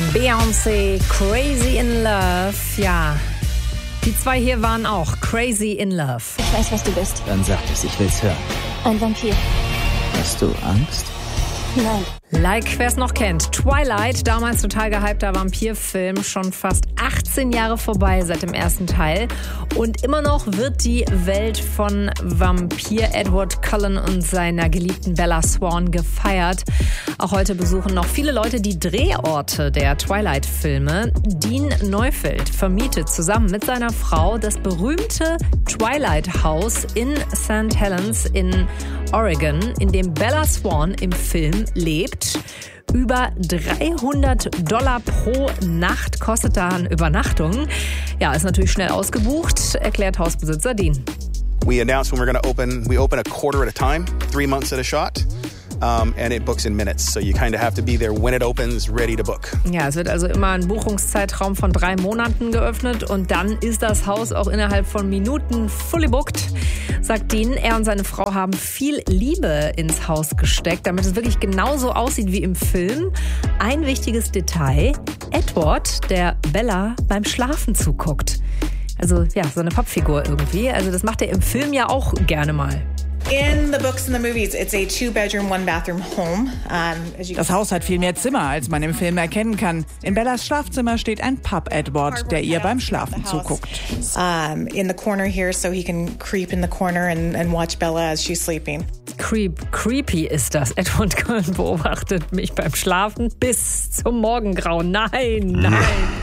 Beyoncé, Crazy in Love. Ja, die zwei hier waren auch Crazy in Love. Ich weiß, was du bist. Dann sag es, ich will's hören. Ein Vampir. Hast du Angst? Nein. Like, wer es noch kennt, Twilight, damals total gehypter Vampirfilm, schon fast 18 Jahre vorbei seit dem ersten Teil. Und immer noch wird die Welt von Vampir Edward Cullen und seiner geliebten Bella Swan gefeiert. Auch heute besuchen noch viele Leute die Drehorte der Twilight-Filme. Dean Neufeld vermietet zusammen mit seiner Frau das berühmte Twilight House in St. Helens in Oregon, in dem Bella Swan im Film lebt. Über $300 pro Nacht kostet da eine Übernachtung. Ja, ist natürlich schnell ausgebucht, erklärt Hausbesitzer Dean. We announce when we're going to open. We open a quarter at a time, 3 months at a shot. And it books in minutes. So you kind of have to be there when it opens, ready to book. Ja, es wird also immer ein Buchungszeitraum von 3 Monaten geöffnet und dann ist das Haus auch innerhalb von Minuten fully booked, sagt Dean. Er und seine Frau haben viel Liebe ins Haus gesteckt, damit es wirklich genauso aussieht wie im Film. Ein wichtiges Detail: Edward, der Bella beim Schlafen zuguckt. Also ja, so eine Pappfigur irgendwie. Also das macht er im Film ja auch gerne mal. In the books and the movies, it's a 2-bedroom, 1-bathroom home. Das Haus hat viel mehr Zimmer, als man im Film erkennen kann. In Bellas Schlafzimmer steht ein Pup-Edward, der ihr beim Schlafen zuguckt. In the corner here, so he can creep in the corner and watch Bella as she's sleeping. Creepy ist das. Edward Cullen beobachtet mich beim Schlafen bis zum Morgengrauen. Nein.